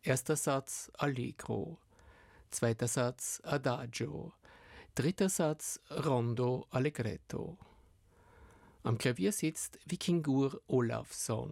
Erster Satz Allegro, zweiter Satz Adagio, dritter Satz Rondo Allegretto. Am Klavier sitzt Vikingur Olafsson.